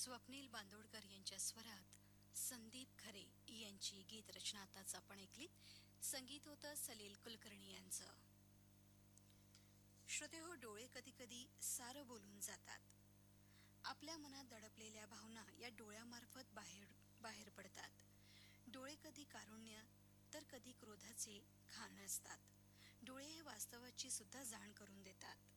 स्वप्नील बांदोडकर यांच्या स्वरात संदीप खरे यांची गीत रचना आताच आपण ऐकलीत. संगीत होतं सलील कुलकर्णी यांचं. श्रोते हो, डोळे कधी कधी सारं बोलून जातात. आपल्या मनात दडपलेल्या भावना या डोळ्यामार्फत बाहेर बाहेर पडतात. डोळे कधी कारुण्य तर कधी क्रोधाचे खान असतात. डोळे हे वास्तवाची सुद्धा जाण करून देतात.